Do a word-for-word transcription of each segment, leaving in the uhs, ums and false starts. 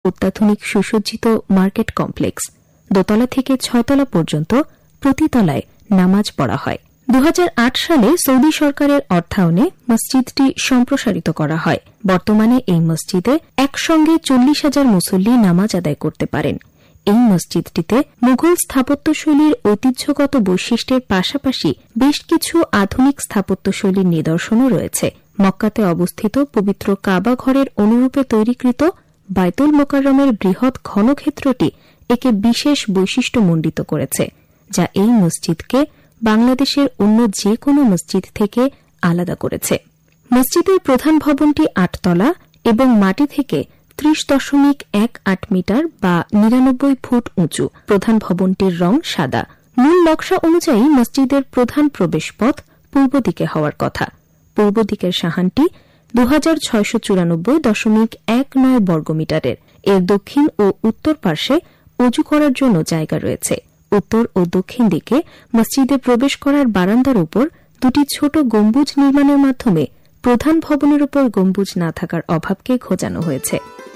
অত্যাধুনিক সুসজ্জিত market complex. দোতলা থেকে ছয়তলা পর্যন্ত প্রতিতলায় নামাজ পড়া হয়। দু হাজার আট সালে সৌদি সরকারের অর্থায়নে মসজিদটি সম্প্রসারিত করা হয়। বর্তমানে এই মসজিদে একসঙ্গে চল্লিশ হাজার মুসল্লি নামাজ আদায় করতে পারেন। এই মসজিদটিতে মুঘল স্থাপত্যশৈলীর ঐতিহ্যগত বৈশিষ্ট্যের পাশাপাশি বেশ কিছু আধুনিক স্থাপত্যশৈলীর নিদর্শনও রয়েছে। মক্কাতে অবস্থিত পবিত্র কাবা ঘরের অনুরূপে তৈরিকৃত বাইতুল মোকাররমের বৃহৎ ঘনক্ষেত্রটি একে বিশেষ বৈশিষ্ট্যমণ্ডিত করেছে, যা এই মসজিদকে বাংলাদেশের অন্য যে কোনো মসজিদ থেকে আলাদা করেছে। মসজিদের প্রধান ভবনটি আটতলা এবং মাটি থেকে ত্রিশ দশমিক এক আট মিটার বা নিরানব্বই ফুট উঁচু। প্রধান ভবনটির রং সাদা। মূল নকশা অনুযায়ী মসজিদের প্রধান প্রবেশপথ পূর্ব দিকে হওয়ার কথা। পূর্ব দিকের সাহানটি দু হাজার ছয়শ চুরানব্বই দশমিক এক নয় বর্গমিটারের। এর দক্ষিণ ও উত্তর পার্শ্বে অজু করার জন্য জায়গা রয়েছে। উত্তর ও দক্ষিণ দিকে মসজিদে প্রবেশ করার বারান্দার উপর দুটি ছোট গম্বুজ নির্মাণের মাধ্যমে প্রধান ভবনের উপর গম্বুজ না থাকার অভাবকে ঘোচানো হয়েছে।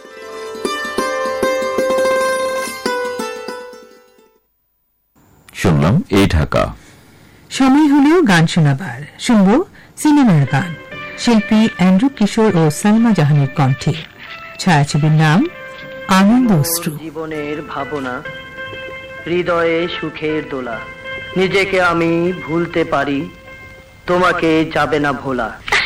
শুনলাম এই ঢাকা। সময় হলেও গান শোনাবার। শুনব সিনেমার গান, শিল্পী অ্যান্ড্রু কিশোর ও সালমা জাহানের কণ্ঠে। ছায়াছবির নাম আনন্দ অশ্রু। জীবনের ভাবনা, হৃদয়ে সুখের দোলা, নিজেকে আমি ভুলতে পারি, তোমাকে যাবে না ভোলা।